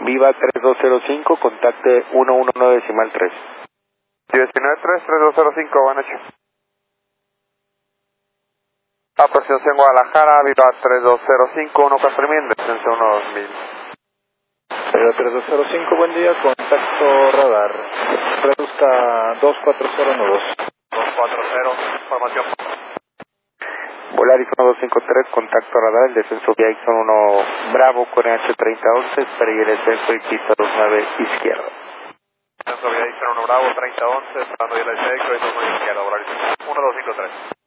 Viva 3205, contacte 119.3. 19-3-3205, buenas noches. Aproximación Guadalajara, Viva 3205, 14000, descenso 12000. Viva 3205, buen día, contacto radar. Reduzca 24012. 240, información. Volaris 1253, contacto radar, el descenso vía Ixon 1 Bravo con H3011, espera y el descenso y pista 29 izquierda. Descenso vía Ixon 1 Bravo, 3011, esperando y el descenso y 29 izquierda, Volaris 1253.